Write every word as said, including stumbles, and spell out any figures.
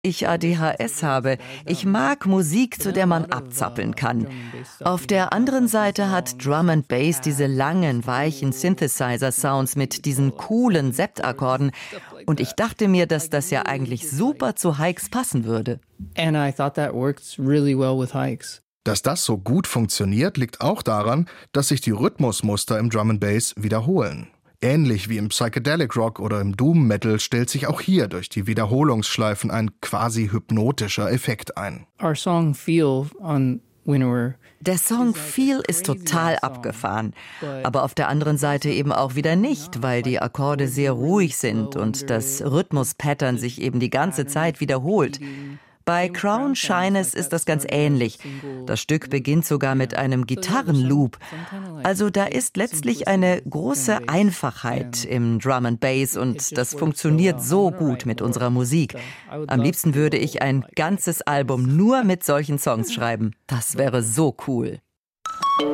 ich A D H S habe. Ich mag Musik, zu der man abzappeln kann. Auf der anderen Seite hat Drum and Bass diese langen, weichen Synthesizer-Sounds mit diesen coolen Septakkorden. Und ich dachte mir, dass das ja eigentlich super zu Hikes passen würde. And I thought that works really well with hikes. Dass das so gut funktioniert, liegt auch daran, dass sich die Rhythmusmuster im Drum and Bass wiederholen. Ähnlich wie im Psychedelic Rock oder im Doom Metal stellt sich auch hier durch die Wiederholungsschleifen ein quasi hypnotischer Effekt ein. Our song Feel on Winnower. Der Song Feel ist total abgefahren, aber auf der anderen Seite eben auch wieder nicht, weil die Akkorde sehr ruhig sind und das Rhythmus-Pattern sich eben die ganze Zeit wiederholt. Bei Crown Shyness ist das ganz ähnlich. Das Stück beginnt sogar mit einem Gitarrenloop. Also da ist letztlich eine große Einfachheit im Drum and Bass und das funktioniert so gut mit unserer Musik. Am liebsten würde ich ein ganzes Album nur mit solchen Songs schreiben. Das wäre so cool.